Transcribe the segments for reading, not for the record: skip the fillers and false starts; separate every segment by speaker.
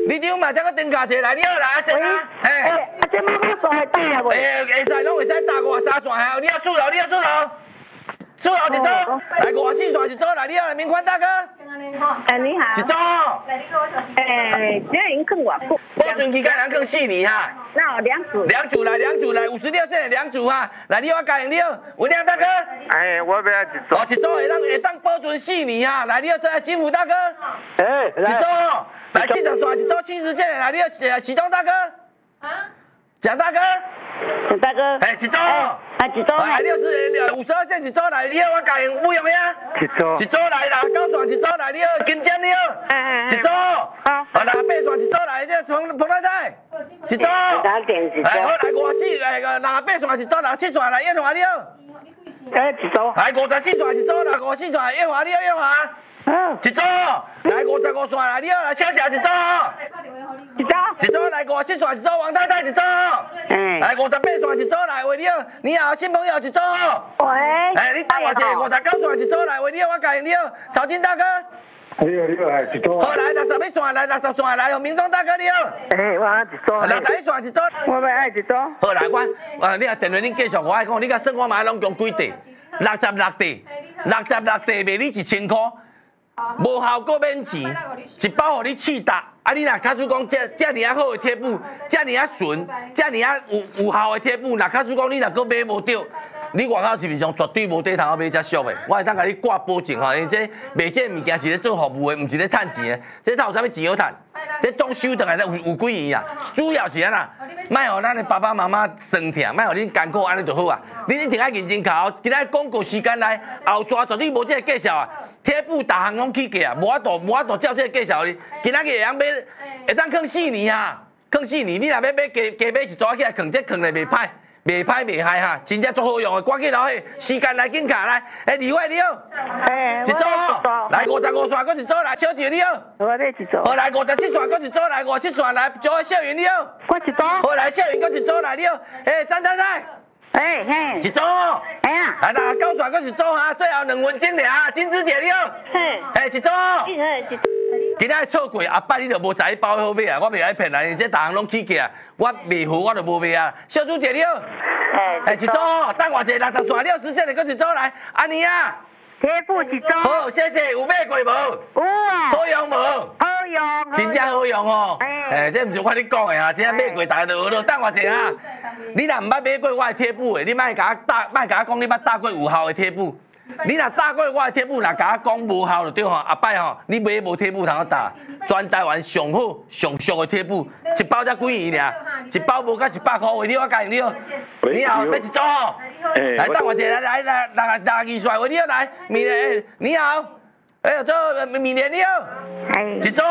Speaker 1: 你张嘛，再个登卡者来，你好来，阿婶啊，
Speaker 2: 哎，这妈妈说会带啊无？
Speaker 1: 会使，拢会使打53线还有你要数楼，数楼一组，来54线一组来，你好来，明宽大哥。
Speaker 2: 哎，你好。
Speaker 1: 一组。
Speaker 2: 哎，这已经更偌久。
Speaker 1: 保存期间人更4年哈。
Speaker 2: 那2组。
Speaker 1: 2组来56线的2组哈，来你我教你了，文亮大哥。
Speaker 3: 哎，我要一组。
Speaker 1: 哦，一组会当保存4年哈，来你好，再金福大哥。
Speaker 3: 哎，
Speaker 1: 一组，来70线一组70线的，来你好，启东大哥。啊？蒋大哥。
Speaker 2: 蒋大哥。
Speaker 1: 哎，一组。
Speaker 2: 一组。
Speaker 1: 来52线一组来，你好，我教你不用呀。一组来啦，9线一组来，你好，金针你好。一组。好，来8线一组来，这彭太太。一组。哎，好来54来8线一组来7线来叶华你好。
Speaker 2: 哎，一组。
Speaker 1: 来54线一组来54线叶华你好叶华。一组。来55线来你好来车霞一组。一组来57线一组王太太一组。来58线一组来喂你好新朋友一组。
Speaker 2: 喂。
Speaker 1: 哎，你等我一下59线一组来喂你好我教你好曹金大哥。
Speaker 3: 你好，哎，一组。
Speaker 1: 好来61线来60线来明忠大哥你好。
Speaker 2: 哎，我一组。
Speaker 1: 61线一组。
Speaker 2: 我要爱一组。
Speaker 1: 好来你啊电话恁继续我爱讲，你甲算我嘛拢共几地？66地，66地卖你1000块。无效果免钱，一包互你试搭。啊，你若假使讲这尔好的贴布，这尔纯，这尔有效的贴布，若假使讲你若搁买无着，你外口市面上绝对无地通买遮俗的。我会当甲你挂保证吼，因为这卖这物件是咧做服务的，毋是咧趁钱的。这哪有啥物钱好趁？这总收倒来有几元啊？主要是安那，莫互咱的爸爸妈妈酸疼，莫互恁艰苦安尼就好啊。你一定要认真考，今仔广告时间来，后抓绝对无这个介绍啊。贴布逐项拢起价啊，无法度照这个介绍你。今仔日会当买，会当放4年啊，放4年。你若要买加买一组起来放，这放来袂歹，袂害哈，真正足好用的。赶紧落去，时间来紧卡来。哎，李伟你好，一组，来55线，搁一组来，小姐你好，
Speaker 2: 我要一组。
Speaker 1: 好来57线，搁一组来57线来，叫小云你好，
Speaker 2: 我一组。
Speaker 1: 好来小云搁一组来你好，哎张太太。
Speaker 2: 哎嘿，
Speaker 1: 一组，
Speaker 2: 哎呀，
Speaker 1: 来啦，9线搁一组哈，最后2分钟俩，金枝姐你好，哎一组，今仔错过阿伯你就无知伊包好买啊，我袂爱骗人，这逐项拢起价，我卖好我就无卖啊。小朱姐你好，哎一组，等我一下60线了，实际的搁一组来，安妮啊，
Speaker 2: 贴布一组。
Speaker 1: 好谢谢，有买过无？
Speaker 2: 有啊。
Speaker 1: 好用无？
Speaker 2: 好用。
Speaker 1: 真正好用哦，哎，这毋是我咧讲的啊，真正买过大家就学咯。等我一下啊，你若毋捌买过我的贴布的，你莫甲我讲你捌搭过有效的贴布。你若搭过我的贴布，若甲我讲无效就对吼。阿伯吼，你买无贴布通我搭，全台湾上好上俗的贴布，一包才几元尔，一包无到100块，为你我教你好。你好，要一组吼，来等我一下，来62岁，为你好来，你好。哎，做明年你好，一组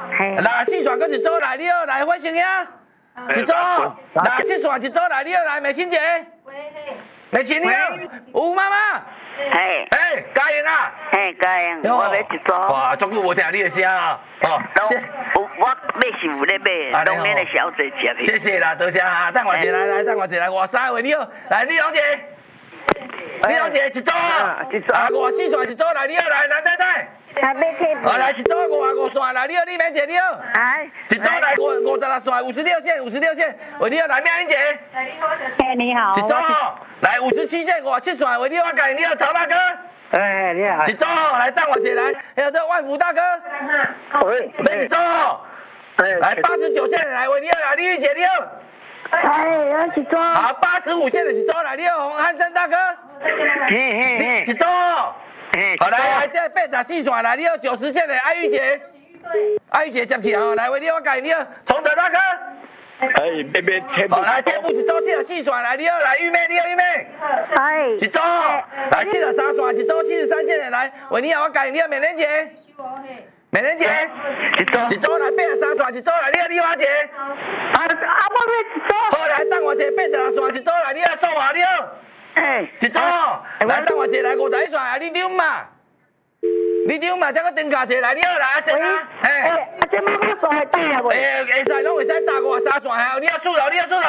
Speaker 1: ，64线搁一组来，你好来火星呀，一组，67线一组来，你好来美琴姐，美琴你好，吴妈妈，
Speaker 2: 哎，
Speaker 1: 嘉颖啊，
Speaker 2: 嘉颖，我要一组。
Speaker 1: 哇，足久无听你的声啊，哦，
Speaker 2: 我买是有咧买，当年的小姐姐。
Speaker 1: 谢谢啦，多谢啊，等我一下来，等我一下来，53位你好，来李小姐。李小姐一组啊，54线一组来，你好来，蓝太太。
Speaker 2: 还买贴布。
Speaker 1: 好来一组55线来，你好李美姐你好。
Speaker 2: 哎。
Speaker 1: 一组来56线56线，喂你好来妙英姐。
Speaker 2: 哎你好。
Speaker 1: 一组来57线57线，喂你好改你好曹大哥。
Speaker 2: 哎你好。
Speaker 1: 一组来等我一下来，还有这万福大哥。
Speaker 2: 喂。
Speaker 1: 一组。来89线来，喂你好来李玉姐你好。
Speaker 2: 哎，我一组。
Speaker 1: 好85线的一组来，你好洪汉生大哥。
Speaker 2: 嘿，
Speaker 1: 一组。好来，这84线来，你好90线的艾玉姐，艾玉姐接起哦，来为你我改你好，崇德大哥，
Speaker 3: 哎，别贴布。
Speaker 1: 好来，贴布一组74线来，你好来玉妹，你好玉妹，
Speaker 2: 哎，
Speaker 1: 一组来73线一组73线的来，为你好我改你好美莲姐，美莲姐，一组来83线一组来，你好丽华姐，
Speaker 2: 我要一组。
Speaker 1: 好来，等我一下86线一组来，你好宋华你好。一组，来等我一下来51线啊，你丢嘛？再搁登卡一下来，你好来阿婶啊，
Speaker 2: 这妈妈说会带啊无？
Speaker 1: 会使，拢会使打53线还有你好数楼一组，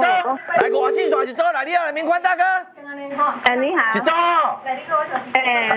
Speaker 1: 来54线一组来，你好来明宽大哥，
Speaker 2: 哎你好。
Speaker 1: 一组，